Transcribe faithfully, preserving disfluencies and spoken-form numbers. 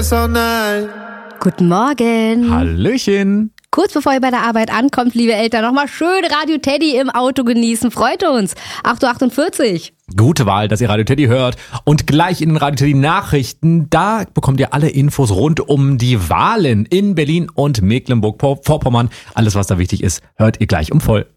this all night. Guten Morgen. Hallöchen. Kurz bevor ihr bei der Arbeit ankommt, liebe Eltern, nochmal schön Radio Teddy im Auto genießen. Freut uns. acht Uhr achtundvierzig. Gute Wahl, dass ihr Radio Teddy hört. Und gleich in den Radio Teddy Nachrichten, da bekommt ihr alle Infos rund um die Wahlen in Berlin und Mecklenburg-Vorpommern. Alles, was da wichtig ist, hört ihr gleich um voll.